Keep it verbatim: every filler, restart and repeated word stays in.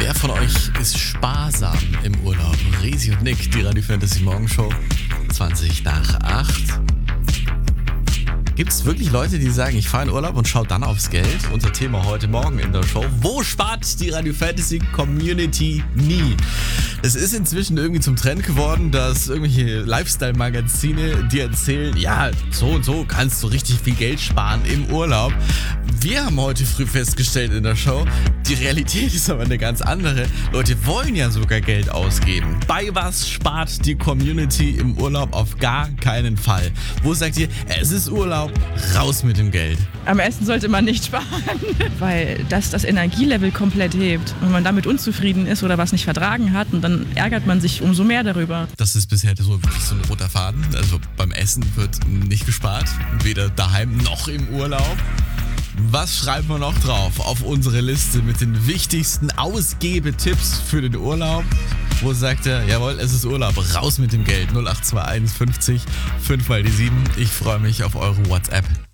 Wer von euch ist sparsam im Urlaub? Resi und Nick, die Radio Fantasy Morgenshow, zwanzig nach acht. Gibt es wirklich Leute, die sagen, ich fahre in Urlaub und schaue dann aufs Geld? Unser Thema heute Morgen in der Show. Wo spart die Radio Fantasy Community nie? Es ist inzwischen irgendwie zum Trend geworden, dass irgendwelche Lifestyle-Magazine dir erzählen, ja, so und so kannst du richtig viel Geld sparen im Urlaub. Wir haben heute früh festgestellt in der Show, die Realität ist aber eine ganz andere. Leute wollen ja sogar Geld ausgeben. Bei was spart die Community im Urlaub? Auf gar keinen Fall. Wo sagt ihr, es ist Urlaub, raus mit dem Geld? Am Essen sollte man nicht sparen, weil das das Energielevel komplett hebt. Wenn man damit unzufrieden ist oder was nicht vertragen hat, und dann ärgert man sich umso mehr darüber. Das ist bisher so wirklich so ein roter Faden. Also beim Essen wird nicht gespart, weder daheim noch im Urlaub. Was schreiben wir noch drauf auf unsere Liste mit den wichtigsten Ausgebetipps für den Urlaub? Wo sagt er, jawohl, es ist Urlaub, raus mit dem Geld. null acht zwei eins fünfzig fünf mal die sieben. Ich freue mich auf eure WhatsApp.